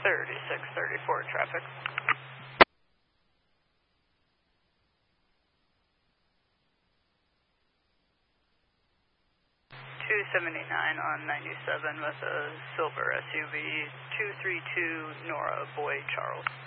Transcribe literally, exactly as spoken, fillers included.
thirty-six thirty-four traffic. two seventy-nine on ninety-seven with a silver S U V, two three two Nora Boy Charles.